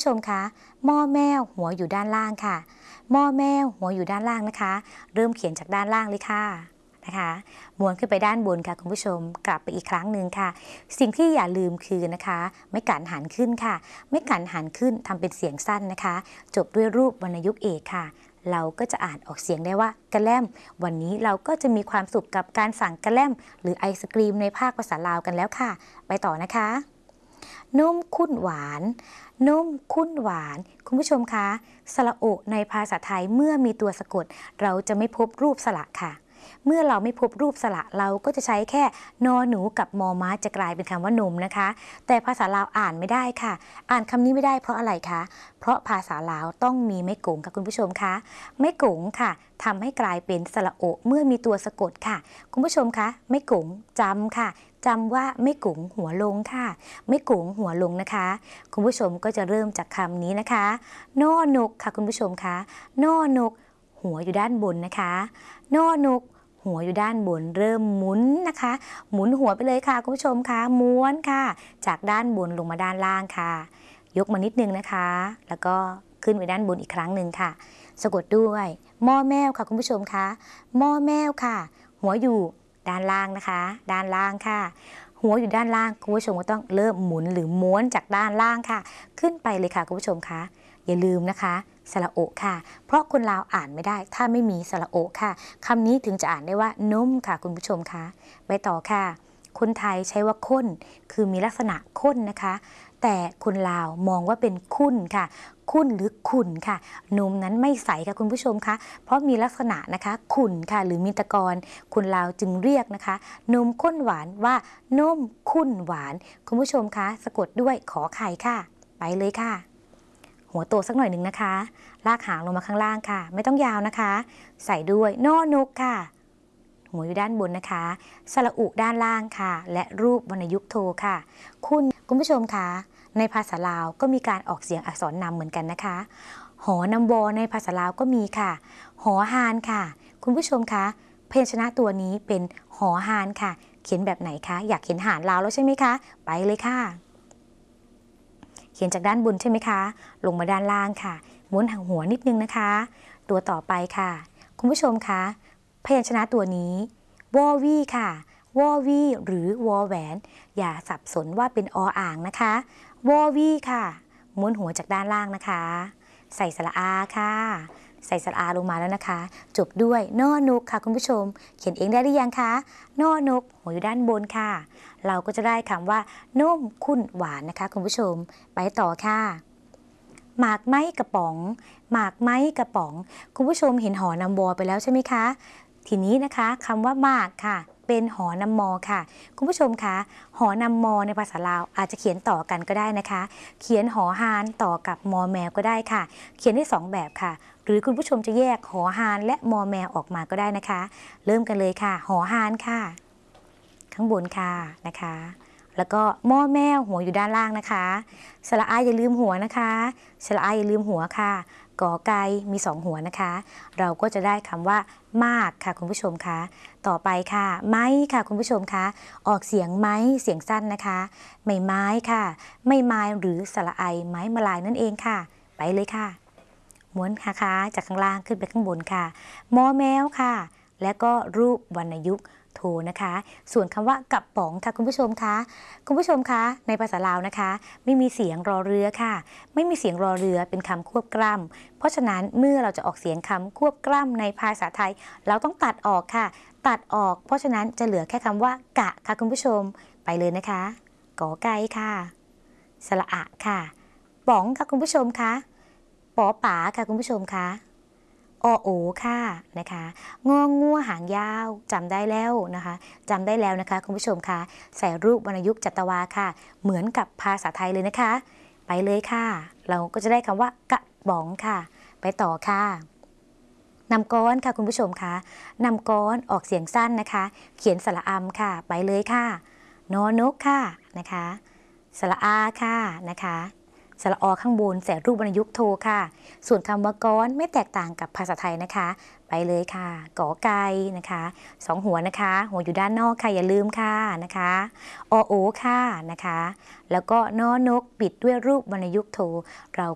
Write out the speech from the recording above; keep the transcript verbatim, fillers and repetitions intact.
ชมคะหม้อแมวหัวอยู่ด้านล่างค่ะหม้อแมวหัวอยู่ด้านล่างนะคะเริ่มเขียนจากด้านล่างเลยค่ะนะคะม้วนขึ้นไปด้านบนค่ะคุณผู้ชมกลับไปอีกครั้งหนึ่งค่ะสิ่งที่อย่าลืมคือนะคะไม่กันหันขึ้นค่ะไม่กันหันขึ้นทำเป็นเสียงสั้นนะคะจบด้วยรูปวรรณยุกต์เอกค่ะเราก็จะอ่านออกเสียงได้ว่ากระแลมวันนี้เราก็จะมีความสุขกับการสั่งกระแลมหรือไอศกรีมในภาคภาษาลาวกันแล้วค่ะไปต่อนะคะนมข้นหวานนมข้นหวานคุณผู้ชมคะสระโอในภาษาไทยเมื่อมีตัวสะกดเราจะไม่พบรูปสระค่ะเมื่อเราไม่พบรูปสระเราก็จะใช้แค่นอหนูกับมอม้าจะกลายเป็นคำว่านมนะคะแต่ภาษาลาวอ่านไม่ได้ค่ะอ่านคำนี้ไม่ได้เพราะอะไรคะเพราะภาษาลาวต้องมีไม้กงค่ะคุณผู้ชมคะไม้กงค่ะทำให้กลายเป็นสระโอเมื่อมีตัวสะกดค่ะคุณผู้ชมคะไม้กงจำค่ะจำว่าไม่กุ๋งหัวลงค่ะไม่กุ๋งหัวลงนะคะคุณผู้ชมก็จะเริ่มจากคำนี้นะคะนอนกค่ะคุณผู้ชมคะนอนกหัวอยู่ด้านบนนะคะนอนกหัวอยู่ด้านบนเริ่มหมุนนะคะหมุนหัวไปเลยค่ะคุณผู้ชมคะม้วนค่ะจากด้านบนลงมาด้านล่างค่ะยกมานิดนึงนะคะแล้วก็ขึ้นไปด้านบนอีกครั้งหนึ่งค่ะสะกดด้วยหม้อแมวค่ะคุณผู้ชมคะหม้อแมวค่ะหัวอยู่ด้านล่างนะคะด้านล่างค่ะหัวอยู่ด้านล่างคุณผู้ชมก็ต้องเริ่มหมุนหรือม้วนจากด้านล่างค่ะขึ้นไปเลยค่ะคุณผู้ชมคะอย่าลืมนะคะสระโอค่ะเพราะคนลาวอ่านไม่ได้ถ้าไม่มีสระโอค่ะคำนี้ถึงจะอ่านได้ว่านมค่ะคุณผู้ชมคะไปต่อค่ะคนไทยใช้ว่าข้นคือมีลักษณะข้นนะคะแต่คนลาวมองว่าเป็นขุ่นค่ะขุ่นหรือขุ่นค่ะนมนั้นไม่ใสค่ะคุณผู้ชมคะเพราะมีลักษณะนะคะขุ่นค่ะหรือมีตะกอนคนลาวจึงเรียกนะคะนมข้นหวานว่านมขุ่นหวานคุณผู้ชมคะสะกดด้วยขอไข่ค่ะไปเลยค่ะหัวโตสักหน่อยหนึ่งนะคะลากหางลงมาข้างล่างค่ะไม่ต้องยาวนะคะใส่ด้วยนอนกค่ะหัวอยู่ด้านบนนะคะสระอุด้านล่างค่ะและรูปวรรณยุกต์โทค่ะคุณคุณผู้ชมคะในภาษาลาวก็มีการออกเสียงอักษรนำเหมือนกันนะคะหอนำวอในภาษาลาวก็มีค่ะหอฮานค่ะคุณผู้ชมคะพยัญชนะตัวนี้เป็นหอฮานค่ะเขียนแบบไหนคะอยากเขียนหานลาวแล้วใช่ไหมคะไปเลยค่ะเขียนจากด้านบนใช่ไหมคะลงมาด้านล่างค่ะม้วนหางหัวนิดนึงนะคะตัวต่อไปค่ะคุณผู้ชมคะพยัญชนะตัวนี้วอวี่ค่ะวอวี่หรือวอแหวนอย่าสับสนว่าเป็นออ่างนะคะวอวี่ค่ะม้วนหัวจากด้านล่างนะคะใส่สระอาค่ะใส่สระอาลงมาแล้วนะคะจบด้วยนอนกค่ะคุณผู้ชมเขียนเองได้หรือยังคะนอนกหัวอยู่ด้านบนค่ะเราก็จะได้คำว่านมข้นหวานนะคะคุณผู้ชมไปต่อค่ะหมากไม้กระป๋องหมากไม้กระป๋องคุณผู้ชมเห็นหอนำวอไปแล้วใช่ไหมคะทีนี้นะคะคำว่าหมากค่ะเป็นหอนำมอค่ะคุณผู้ชมคะหอนำมอในภาษาลาวอาจจะเขียนต่อกันก็ได้นะคะเขียนหอฮานต่อกับมอแมวก็ได้ค่ะเขียนได้สองแบบค่ะหรือคุณผู้ชมจะแยกหอฮานและมอแมวออกมาก็ได้นะคะเริ่มกันเลยค่ะหอฮานค่ะข้างบนค่ะนะคะแล้วก็หม้อแมวหัวอยู่ด้านล่างนะคะสระอาอย่าลืมหัวนะคะสระอาอย่าลืมหัวค่ะกอไก่มีสองหัวนะคะเราก็จะได้คำว่ามากค่ะคุณผู้ชมคะต่อไปค่ะไม้ค่ะคุณผู้ชมคะออกเสียงไม้เสียงสั้นนะคะไม่ไม้ค่ะไม่ไม้หรือสระไอไม้มาลายนั่นเองค่ะไปเลยค่ะม้วนนะคะจากข้างล่างขึ้นไปข้างบนค่ะมอแมวค่ะและก็รูปวรรณยุกต์โทนะคะส่วนคำว่ากระป๋องค่ะคุณผู้ชมคะคุณผู้ชมคะในภาษาลาวนะคะไม่มีเสียงรอเรือค่ะไม่มีเสียงรอเรือเป็นคำควบกล้ำเพราะฉะนั้นเมื่อเราจะออกเสียงคำควบกล้ำในภาษาไทยเราต้องตัดออกค่ะตัดออกเพราะฉะนั้นจะเหลือแค่คำว่ากะค่ะคุณผู้ชมไปเลยนะคะกอไก่ค่ะสระอะค่ะป๋องค่ะคุณผู้ชมคะปอป๋าค่ะคุณผู้ชมคะอโอค่ะนะคะงองัวหางยาวจำได้แล้วนะคะจำได้แล้วนะคะคุณผู้ชมคะใส่รูปวรรณยุกต์จัตวาค่ะเหมือนกับภาษาไทยเลยนะคะไปเลยค่ะเราก็จะได้คำว่ากระป๋องค่ะไปต่อค่ะนำก้อนค่ะคุณผู้ชมคะนำก้อนออกเสียงสั้นนะคะเขียนสระอำค่ะไปเลยค่ะนอนกค่ะนะคะสระอาค่ะนะคะสระอข้างบนใส่รูปวรรณยุกต์โทค่ะส่วนคำว่าก้อนไม่แตกต่างกับภาษาไทยนะคะไปเลยค่ะกอไก่นะคะสองหัวนะคะหัวอยู่ด้านนอกค่ะอย่าลืมค่ะนะคะอโอค่ะนะคะแล้วก็นอนกปิดด้วยรูปวรรณยุกต์โทเรา